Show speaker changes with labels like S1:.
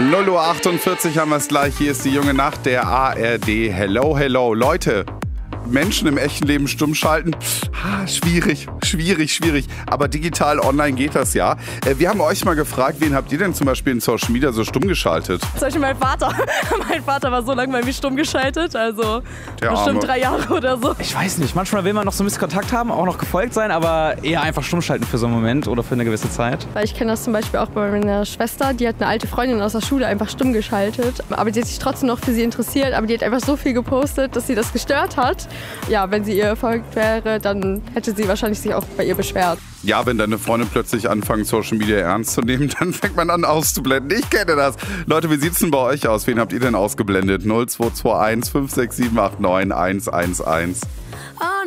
S1: 0:48 Uhr haben wir es gleich. Hier ist die junge Nacht der ARD. Hello, hello. Leute, Menschen im echten Leben stumm schalten, schwierig. Aber digital online geht das ja. Wir haben euch mal gefragt, wen habt ihr denn zum Beispiel in Social Media so stumm geschaltet?
S2: Zum Beispiel mein Vater. Mein Vater war so lange bei mir stumm geschaltet, also bestimmt 3 Jahre oder so.
S3: Ich weiß nicht, manchmal will man noch so ein bisschen Kontakt haben, auch noch gefolgt sein, aber eher einfach stumm schalten für so einen Moment oder für eine gewisse Zeit.
S2: Weil ich kenne das zum Beispiel auch bei meiner Schwester, die hat eine alte Freundin aus der Schule einfach stumm geschaltet. Aber die hat sich trotzdem noch für sie interessiert, aber die hat einfach so viel gepostet, dass sie das gestört hat. Ja, wenn sie ihr gefolgt wäre, dann hätte sie wahrscheinlich sich auch bei ihr beschwert.
S1: Ja, wenn deine Freunde plötzlich anfangen, Social Media ernst zu nehmen, dann fängt man an auszublenden. Ich kenne das. Leute, wie sieht's denn bei euch aus? Wen habt ihr denn ausgeblendet? 0221 56789 111.